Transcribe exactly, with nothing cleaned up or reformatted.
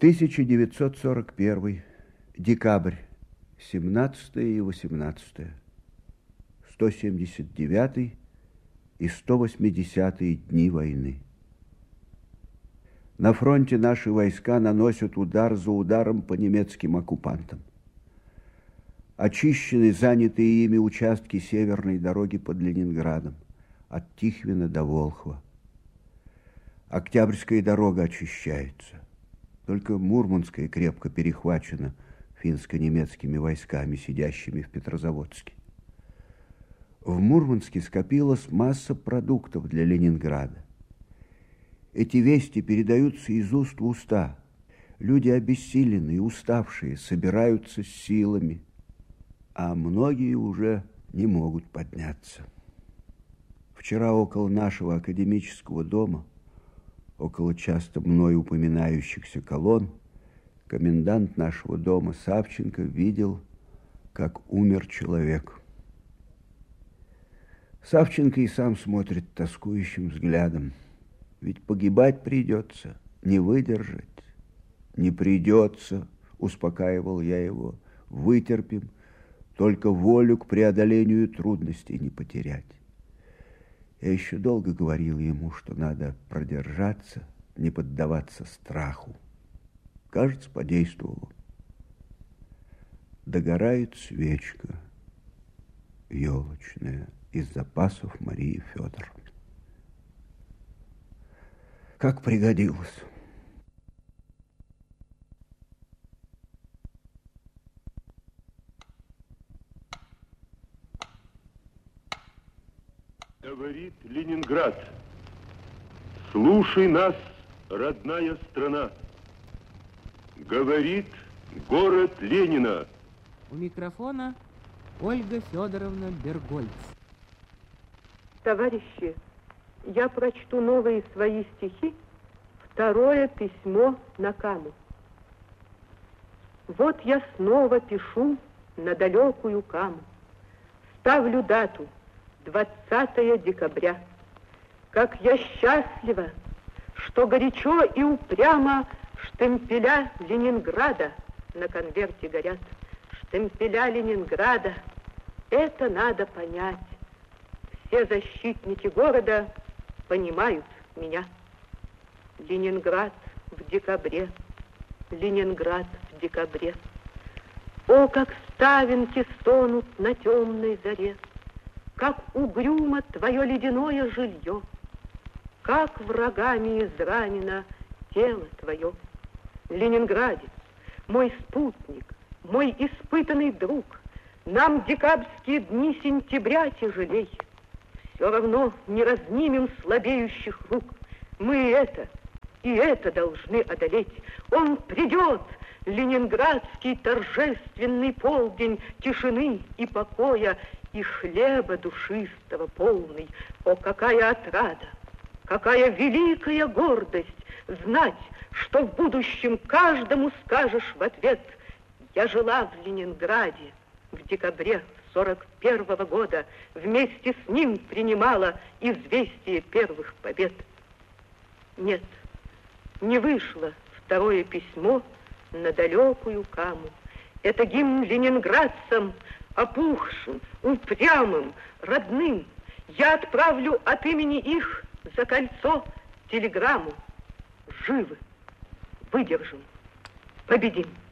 тысяча девятьсот сорок первый, декабрь, семнадцатое и восемнадцатое, сто семьдесят девятый и сто восьмидесятый дни войны. На фронте наши войска наносят удар за ударом по немецким оккупантам. Очищены занятые ими участки северной дороги под Ленинградом, от Тихвина до Волхова. Октябрьская дорога очищается. Только Мурманская крепко перехвачена финско-немецкими войсками, сидящими в Петрозаводске. В Мурманске скопилась масса продуктов для Ленинграда. Эти вести передаются из уст в уста. Люди обессиленные, уставшие, собираются с силами, а многие уже не могут подняться. Вчера около нашего академического дома, около часто мной упоминающихся колонн, комендант нашего дома Савченко видел, как умер человек. Савченко и сам смотрит тоскующим взглядом. Ведь погибать придется, не выдержать. Не придется, успокаивал я его, вытерпим, только волю к преодолению трудностей не потерять. Я еще долго говорил ему, что надо продержаться, не поддаваться страху. Кажется, подействовало. Догорает свечка елочная из запасов Марии Федоровны. Как пригодилось. Говорит Ленинград: слушай нас, родная страна. Говорит город Ленина. У микрофона Ольга Федоровна Бергольц. Товарищи, я прочту новые свои стихи, второе письмо на Каму. Вот я снова пишу на далекую Каму. Ставлю дату двадцатое декабря. Как я счастлива, что горячо и упрямо штемпеля Ленинграда на конверте горят. Штемпеля Ленинграда, это надо понять. Все защитники города понимают меня. Ленинград в декабре, Ленинград в декабре. О, как ставинки стонут на темной заре, как угрюмо твое ледяное жилье, как врагами изранено тело твое. Ленинградец, мой спутник, мой испытанный друг, нам декабрьские дни сентября тяжелей. Все равно не разнимем слабеющих рук. Мы это и это должны одолеть. Он придет, ленинградский торжественный полдень тишины и покоя, и хлеба душистого полный. О, какая отрада, какая великая гордость знать, что в будущем каждому скажешь в ответ: я жила в Ленинграде в декабре сорок первого года, вместе с ним принимала известие первых побед. Нет, не вышло второе письмо на далекую Каму. Это гимн ленинградцам, опухшим, упрямым, родным. Я отправлю от имени их за кольцо телеграмму. Живы, выдержим, победим.